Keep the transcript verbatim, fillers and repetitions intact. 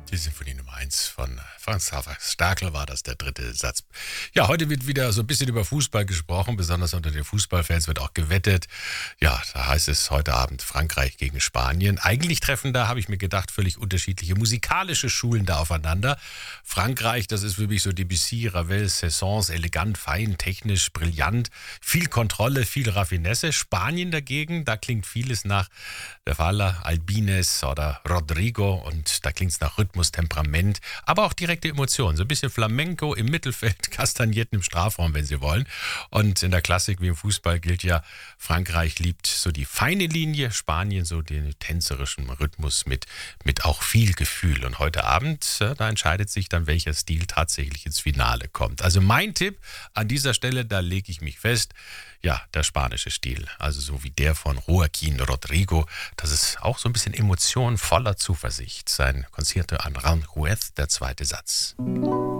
Die Sinfonie Nummer eins von Franz Xaver Stärkl war das, der dritte Satz. Ja, heute wird wieder so ein bisschen über Fußball gesprochen, besonders unter den Fußballfans wird auch gewettet. Ja, da heißt es heute Abend Frankreich gegen Spanien. Eigentlich treffen da, habe ich mir gedacht, völlig unterschiedliche musikalische Schulen da aufeinander. Frankreich, das ist für mich so Debussy, Ravel, Saint-Saëns, elegant, fein, technisch, brillant, viel Kontrolle, viel Raffinesse. Spanien dagegen, da klingt vieles nach der Falla, Albines oder Rodrigo und da klingt es nach Rhythmus, Temperament, aber auch direkte Emotionen. So ein bisschen Flamenco im Mittelfeld, Kastagnierten im Strafraum, wenn Sie wollen. Und in der Klassik wie im Fußball gilt ja, Frankreich liebt so die feine Linie, Spanien so den tänzerischen Rhythmus mit, mit auch viel Gefühl. Und heute Abend, da entscheidet sich dann, welcher Stil tatsächlich ins Finale kommt. Also mein Tipp an dieser Stelle, da lege ich mich fest, ja, der spanische Stil, also so wie der von Joaquín Rodrigo, das ist auch so ein bisschen Emotion voller Zuversicht. Sein Concierto Aranjuez, der zweite Satz.